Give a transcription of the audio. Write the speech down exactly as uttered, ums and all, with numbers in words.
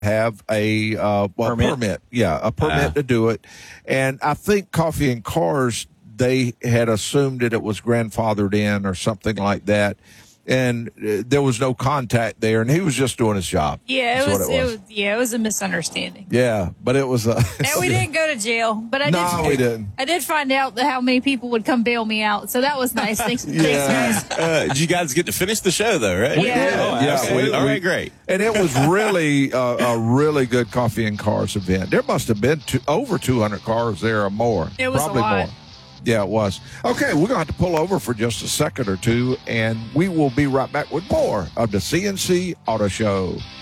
have a uh, well, permit. permit. Yeah, a permit Uh. to do it. And I think Coffee and Cars, they had assumed that it was grandfathered in or something like that. And uh, there was no contact there, and he was just doing his job. Yeah, it That's was, what it was. Yeah, it was a misunderstanding. Yeah, but it was a. And we didn't go to jail, but I did. No, we didn't. I did find out how many people would come bail me out, so that was nice. Thanks, Yeah. thanks guys. Uh, did you guys get to finish the show, though, right? We Yeah. did. Oh, Yeah, absolutely. we- All we- right, great. And it was really uh, a really good Coffee and Cars event. There must have been two, over two hundred cars there or more. It was a Probably lot. more. Yeah, it was. Okay, we're going to have to pull over for just a second or two, and we will be right back with more of the C N C Auto Show.